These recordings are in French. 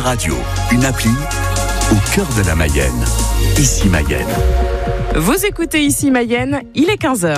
Radio, une appli au cœur de la Mayenne. Ici Mayenne. Vous écoutez Ici Mayenne, il est 15h.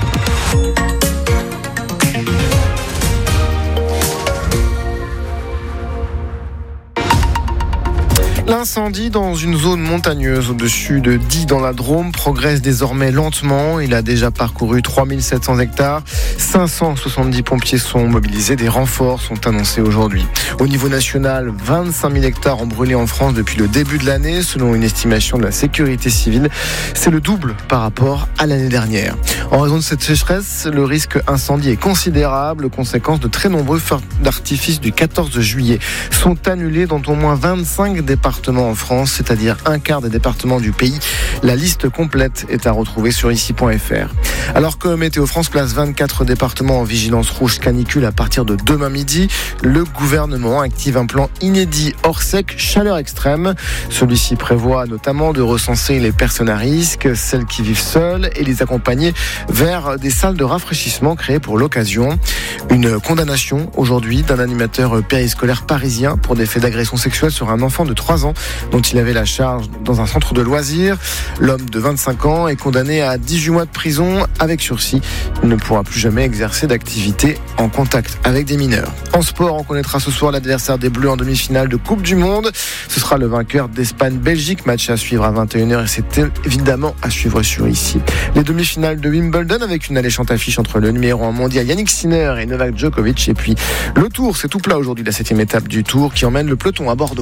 L'incendie dans une zone montagneuse au-dessus de Die dans la Drôme progresse désormais lentement. Il a déjà parcouru 3700 hectares. 570 pompiers sont mobilisés. Des renforts sont annoncés aujourd'hui. Au niveau national, 25 000 hectares ont brûlé en France depuis le début de l'année, selon une estimation de la sécurité civile. C'est le double par rapport à l'année dernière. En raison de cette sécheresse, le risque incendie est considérable. Conséquence, de très nombreux feux d'artifice du 14 juillet sont annulés dans au moins 25 départements en France, c'est-à-dire un quart des départements du pays. La liste complète est à retrouver sur ici.fr. Alors que Météo France place 24 départements en vigilance rouge canicule à partir de demain midi, le gouvernement active un plan inédit hors sec chaleur extrême. Celui-ci prévoit notamment de recenser les personnes à risque, celles qui vivent seules, et les accompagner vers des salles de rafraîchissement créées pour l'occasion. Une condamnation aujourd'hui d'un animateur périscolaire parisien pour des faits d'agression sexuelle sur un enfant de 3 ans dont il avait la charge dans un centre de loisirs. L'homme de 25 ans est condamné à 18 mois de prison avec sursis. Il ne pourra plus jamais exercer d'activité en contact avec des mineurs. En sport, on connaîtra ce soir l'adversaire des Bleus en demi-finale de Coupe du Monde. Ce sera le vainqueur d'Espagne-Belgique, match à suivre à 21h et c'est évidemment à suivre sur ici. Les demi-finales de Wimbledon avec une alléchante affiche entre le numéro 1 mondial Yannick Sinner et Novak Djokovic. Et puis le Tour, c'est tout plat aujourd'hui, la 7e étape du Tour qui emmène le peloton à Bordeaux.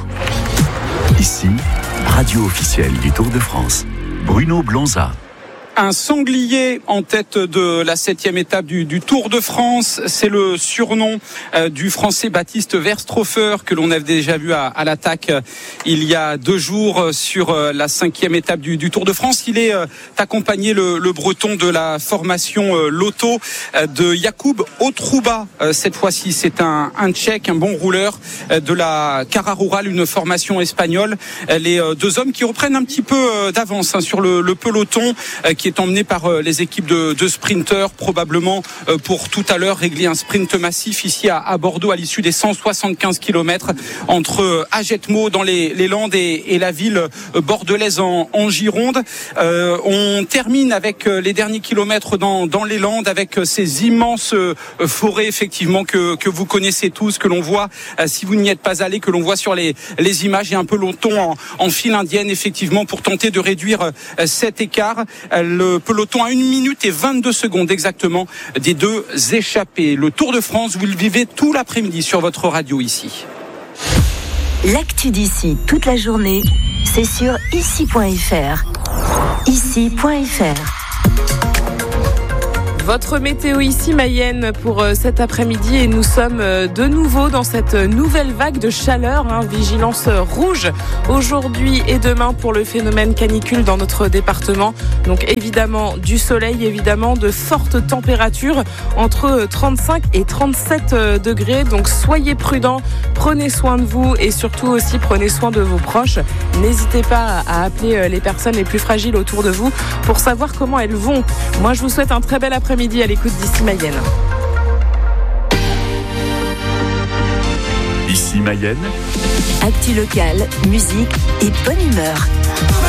Ici, radio officielle du Tour de France. Bruno Blonza. Un sanglier en tête de la 7e étape du Tour de France. C'est le surnom du Français Baptiste Verstraufer que l'on a déjà vu à l'attaque il y a 2 jours sur la 5e étape du Tour de France. Il est accompagné, le Breton, de la formation Lotto de Jakub Otruba. Cette fois-ci, c'est un Tchèque, un bon rouleur de la Cara Rural, une formation espagnole. Les 2 hommes qui reprennent un petit peu d'avance sur le peloton qui est emmené par les équipes de sprinteurs, probablement pour tout à l'heure régler un sprint massif ici à Bordeaux à l'issue des 175 km entre Agetmo dans les Landes et la ville bordelaise en Gironde. On termine avec les derniers kilomètres dans les Landes avec ces immenses forêts effectivement que vous connaissez tous, que l'on voit si vous n'y êtes pas allé, que l'on voit sur les images. Il y a un peloton en file indienne effectivement pour tenter de réduire cet écart. Le peloton à 1 minute et 22 secondes exactement des 2 échappés. Le Tour de France, vous le vivez tout l'après-midi sur votre radio ici. L'actu d'ici toute la journée, c'est sur ici.fr. Ici.fr. Votre météo ici Mayenne pour cet après-midi et nous sommes de nouveau dans cette nouvelle vague de chaleur, vigilance rouge aujourd'hui et demain pour le phénomène canicule dans notre département. Donc évidemment du soleil, évidemment de fortes températures entre 35 et 37 degrés. Donc soyez prudents, prenez soin de vous et surtout aussi prenez soin de vos proches. N'hésitez pas à appeler les personnes les plus fragiles autour de vous pour savoir comment elles vont. Moi je vous souhaite un très bel après-midi à l'écoute d'Ici Mayenne. Ici Mayenne. Actu locale, musique et bonne humeur.